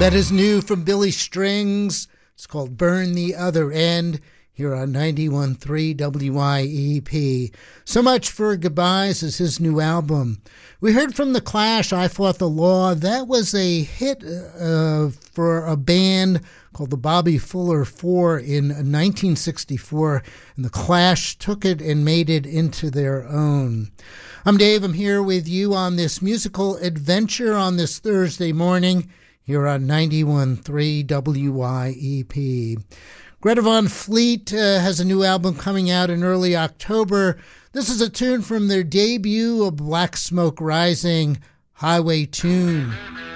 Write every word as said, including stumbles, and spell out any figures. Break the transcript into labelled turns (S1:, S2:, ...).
S1: That is new from Billy Strings. It's called Burn the Other End here on ninety-one point three W I E P. So Much for Goodbyes is his new album. We heard from The Clash, I Fought the Law. That was a hit uh, for a band called the Bobby Fuller Four in nineteen sixty-four, and The Clash took it and made it into their own. I'm Dave. I'm here with you on this musical adventure on this Thursday morning here on ninety-one point three W I E P. Greta Van Fleet uh, has a new album coming out in early October. This is a tune from their debut of Black Smoke Rising, Highway Tune.